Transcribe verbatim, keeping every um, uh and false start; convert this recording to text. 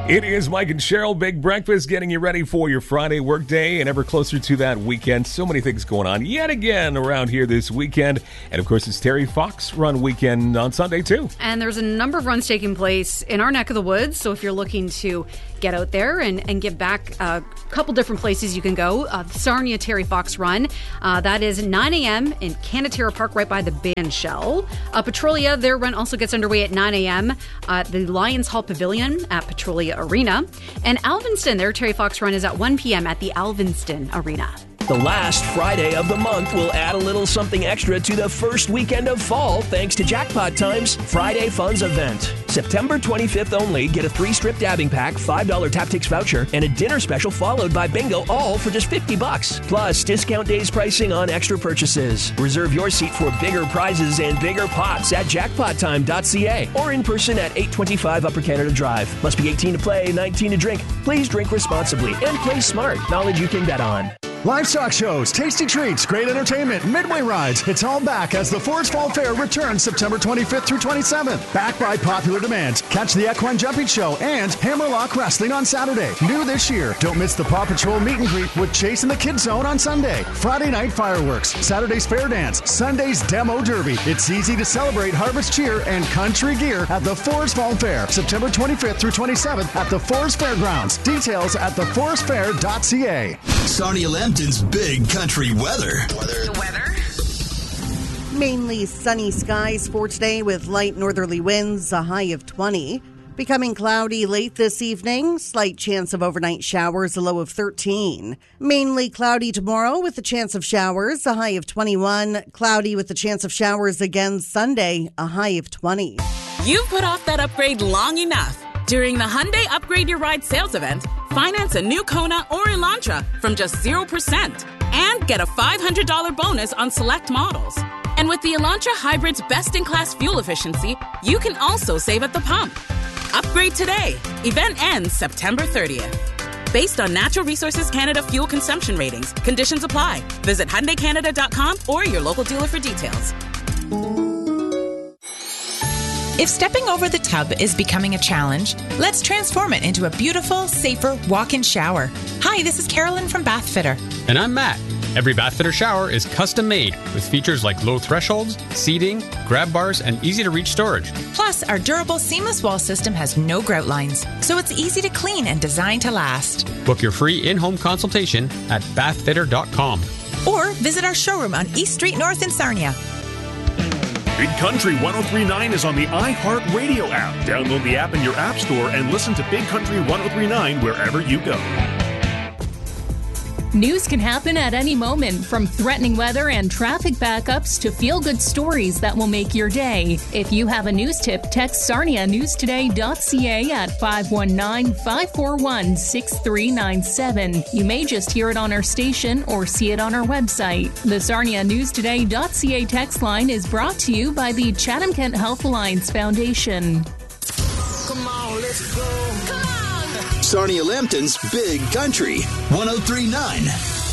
It is Mike and Cheryl, Big Breakfast, getting you ready for your Friday workday and ever closer to that weekend. So many things going on yet again around here this weekend. And of course, it's Terry Fox Run weekend on Sunday, too. And there's a number of runs taking place in our neck of the woods. So if you're looking to get out there and, and give back, a couple different places you can go. Uh, Sarnia Terry Fox Run. Uh, that is nine a.m. in Canatera Park, right by the band shell. Uh, Petrolia, their run also gets underway at nine a.m. at the Lions Hall Pavilion at Petrolia Arena. And Alvinston, their Terry Fox Run is at one p.m. at the Alvinston Arena. The last Friday of the month will add a little something extra to the first weekend of fall thanks to Jackpot Time's Friday Funds event. September twenty-fifth only, get a three-strip dabbing pack, five dollars Taptics voucher, and a dinner special followed by bingo, all for just fifty bucks. Plus, discount days pricing on extra purchases. Reserve your seat for bigger prizes and bigger pots at jackpot time dot c a or in person at eight twenty-five Upper Canada Drive. Must be eighteen to play, nineteen to drink. Please drink responsibly and play smart. Knowledge you can bet on. Livestock shows, tasty treats, great entertainment, midway rides. It's all back as the Forest Fall Fair returns September twenty-fifth through twenty-seventh. Back by popular demand. Catch the Equine Jumping Show and Hammerlock Wrestling on Saturday. New this year, don't miss the Paw Patrol meet and greet with Chase in the Kids Zone on Sunday. Friday night fireworks, Saturday's fair dance, Sunday's demo derby. It's easy to celebrate Harvest Cheer and Country Gear at the Forest Fall Fair, September twenty-fifth through twenty-seventh at the Forest Fairgrounds. Details at the forest fair dot c a. Sarnia Lambton's Big Country Weather. Weather. The weather. Mainly sunny skies for today with light northerly winds, a high of twenty. Becoming cloudy late this evening, slight chance of overnight showers, a low of thirteen. Mainly cloudy tomorrow with a chance of showers, a high of twenty-one. Cloudy with a chance of showers again Sunday, a high of twenty. You've put off that upgrade long enough. During the Hyundai Upgrade Your Ride sales event, finance a new Kona or Elantra from just zero percent and get a five hundred dollars bonus on select models. And with the Elantra Hybrid's best-in-class fuel efficiency, you can also save at the pump. Upgrade today. Event ends September thirtieth. Based on Natural Resources Canada fuel consumption ratings, conditions apply. Visit Hyundai Canada dot com or your local dealer for details. If stepping over the tub is becoming a challenge, let's transform it into a beautiful, safer walk-in shower. Hi, this is Carolyn from Bathfitter. And I'm Matt. Every Bathfitter shower is custom made with features like low thresholds, seating, grab bars, and easy-to-reach storage. Plus, our durable seamless wall system has no grout lines, so it's easy to clean and designed to last. Book your free in-home consultation at bathfitter dot com. Or visit our showroom on East Street North in Sarnia. Big Country one oh three point nine is on the iHeartRadio app. Download the app in your app store and listen to Big Country one oh three point nine wherever you go. News can happen at any moment, from threatening weather and traffic backups to feel-good stories that will make your day. If you have a news tip, text sarnia news today dot c a at five one nine, five four one, six three nine seven. You may just hear it on our station or see it on our website. The sarnia news today dot c a text line is brought to you by the Chatham-Kent Health Alliance Foundation. Come on, let's go. Come on. Sarnia Lambton's Big Country one oh three point nine.